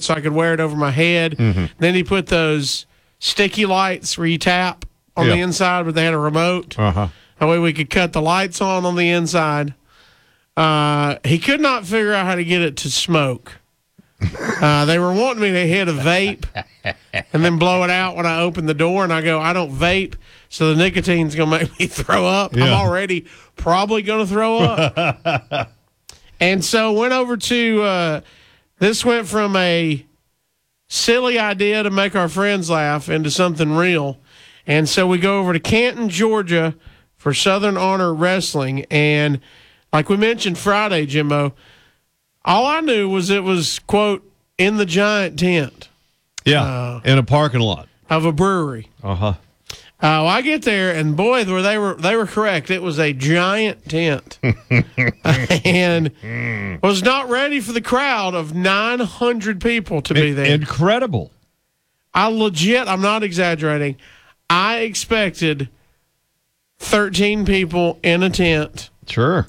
so I could wear it over my head. Then he put those sticky lights where you tap on the inside, but they had a remote. That way we could cut the lights on the inside. He could not figure out how to get it to smoke. They were wanting me to hit a vape and then blow it out when I open the door, and I go, I don't vape, so the nicotine's going to make me throw up. I'm already probably going to throw up. And so went over to this went from a silly idea to make our friends laugh into something real. And so we go over to Canton, Georgia for Southern Honor Wrestling. And like we mentioned Friday, Jimbo, all I knew was it was, quote, in the giant tent. Yeah, in a parking lot. Of a brewery. Well, I get there, and boy, they were correct. It was a giant tent. And was not ready for the crowd of 900 people to be there. Incredible. I'm not exaggerating. I expected 13 people in a tent. Sure.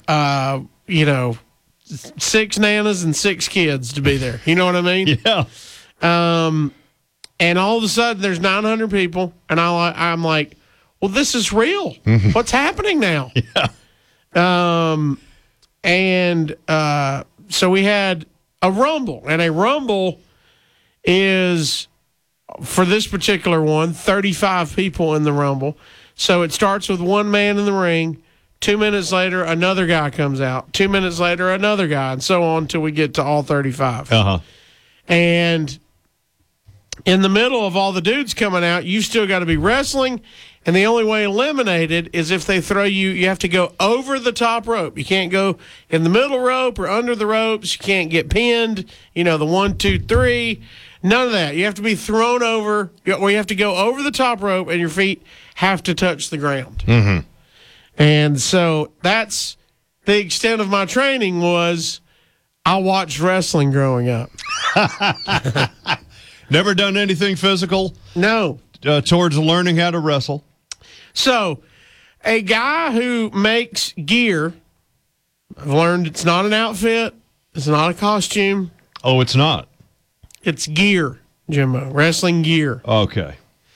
6 nanas and 6 kids to be there. You know what I mean? Yeah. And all of a sudden, there's 900 people, and I'm like, well, this is real. What's happening now? Yeah. So we had a rumble, and a rumble is, for this particular one, 35 people in the rumble. So it starts with one man in the ring. 2 minutes later, another guy comes out. 2 minutes later, another guy, and so on until we get to all 35. And in the middle of all the dudes coming out, you still got to be wrestling, and the only way eliminated is if they throw you. You have to go over the top rope. You can't go in the middle rope or under the ropes. You can't get pinned. The 1, 2, 3. None of that. You have to be thrown over, or you have to go over the top rope, and your feet have to touch the ground. And so that's the extent of my training. Was I watched wrestling growing up. Never done anything physical? No. Towards learning how to wrestle? So, a guy who makes gear, I've learned it's not an outfit, it's not a costume. Oh, it's not? It's gear, Jimbo, wrestling gear. Okay.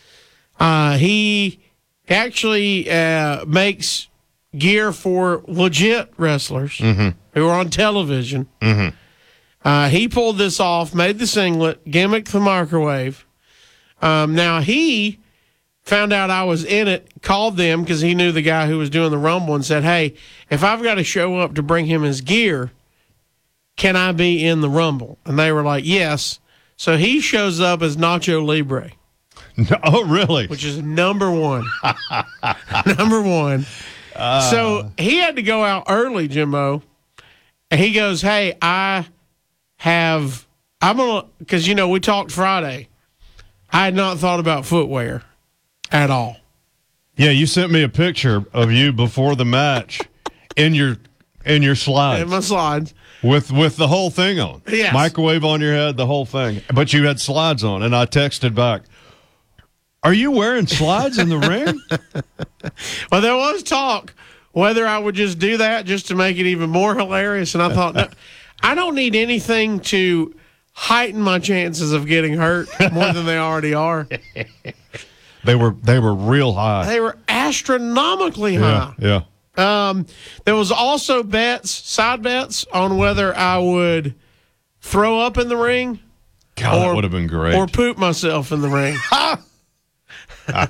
He actually makes gear for legit wrestlers who are on television. He pulled this off, made the singlet, gimmicked the microwave. Now, he found out I was in it, called them because he knew the guy who was doing the Rumble and said, hey, if I've got to show up to bring him his gear, can I be in the Rumble? And they were like, yes. So he shows up as Nacho Libre. Oh, really? Which is number one. Number one. So he had to go out early, Jimbo. And he goes, hey, because, we talked Friday. I had not thought about footwear at all. Yeah, you sent me a picture of you before the match in your slides. In my slides. With the whole thing on. Yes. Microwave on your head, the whole thing. But you had slides on, and I texted back, are you wearing slides in the ring? Well, there was talk whether I would just do that just to make it even more hilarious. And I thought, no, I don't need anything to heighten my chances of getting hurt more than they already are. They were real high. They were astronomically high. Yeah. There was also side bets on whether I would throw up in the ring. God, that would have been great. Or poop myself in the ring. By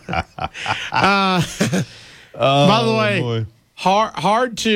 the way, boy. hard to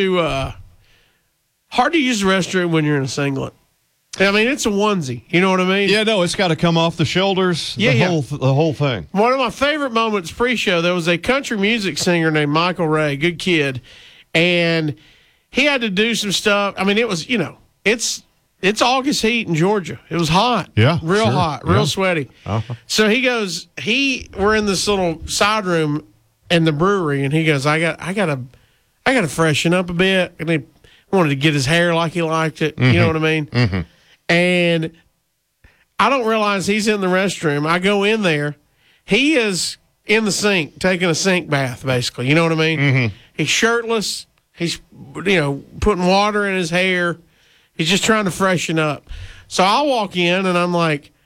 use the restroom when you're in a singlet. I mean, it's a onesie. You know what I mean? Yeah, no, it's got to come off the shoulders. The whole thing. One of my favorite moments pre-show, there was a country music singer named Michael Ray, good kid, and he had to do some stuff. I mean, it was, it's August heat in Georgia. It was hot. Yeah, real sure. hot, real sweaty. So he goes, we're in this little side room in the brewery, and he goes, I gotta freshen up a bit. And he wanted to get his hair like he liked it. You know what I mean? And I don't realize he's in the restroom. I go in there. He is in the sink, taking a sink bath, basically. You know what I mean? He's shirtless. He's, putting water in his hair. He's just trying to freshen up. So I walk in, and I'm like,